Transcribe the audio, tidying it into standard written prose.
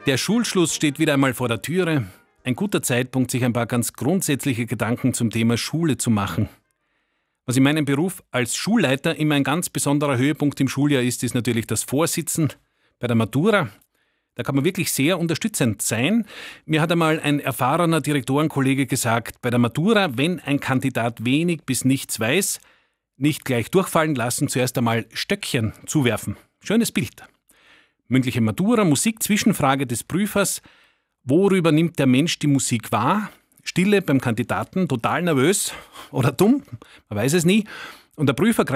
Der Schulschluss steht wieder einmal vor der Türe. Ein guter Zeitpunkt, sich ein paar ganz grundsätzliche Gedanken zum Thema Schule zu machen. Was in meinem Beruf als Schulleiter immer ein ganz besonderer Höhepunkt im Schuljahr ist, ist natürlich das Vorsitzen bei der Matura. Da kann man wirklich sehr unterstützend sein. Mir hat einmal ein erfahrener Direktorenkollege gesagt, bei der Matura, wenn ein Kandidat wenig bis nichts weiß, nicht gleich durchfallen lassen, zuerst einmal Stöckchen zuwerfen. Schönes Bild. Mündliche Matura, Musik, Zwischenfrage des Prüfers. Worüber nimmt der Mensch die Musik wahr? Stille beim Kandidaten, total nervös oder dumm, man weiß es nie. Und der Prüfer